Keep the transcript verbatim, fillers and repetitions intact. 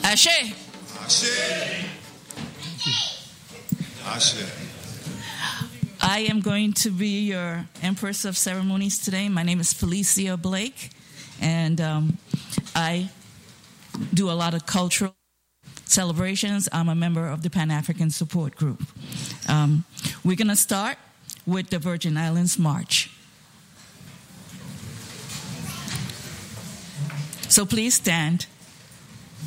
Ashe. Ashe. Ashe. I am going to be your Empress of Ceremonies today. My name is Felicia Blake, and um, I do a lot of cultural celebrations. I'm a member of the Pan-African Support Group. Um, we're going to start with the Virgin Islands March. So please stand.